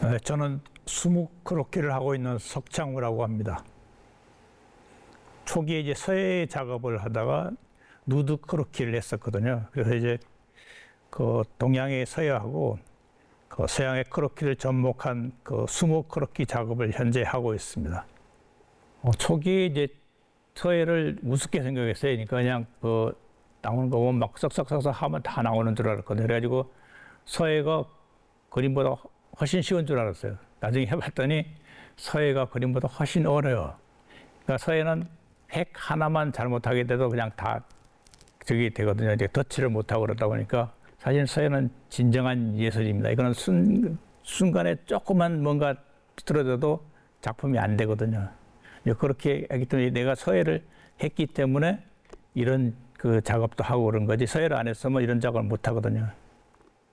저는 수묵 크로키를 하고 있는 석창우라고 합니다. 초기에 이제 서예 작업을 하다가 누드 크로키를 했었거든요. 그래서 이제 그 동양의 서예하고 그 서양의 크로키를 접목한 그 수묵 크로키 작업을 현재 하고 있습니다. 초기에 이제 서예를 우습게 생각했어요. 그러니까 그냥 그 나오는 거 보면 막 썩썩썩썩 하면 다 나오는 줄 알았거든요. 그래가지고 서예가 그림보다 훨씬 쉬운 줄 알았어요. 나중에 해봤더니 서예가 그림보다 훨씬 어려워요. 그러니까 서예는 획 하나만 잘못하게 돼도 그냥 다 저기 되거든요. 이제 덧칠을 못하고 그러다 보니까 사실 서예는 진정한 예술입니다. 이거는 순간에 조금만 뭔가 비틀어져도 작품이 안 되거든요. 그렇게 하기 때문에 내가 서예를 했기 때문에 이런 그 작업도 하고 그런 거지 서예를 안 했으면 이런 작업을 못 하거든요.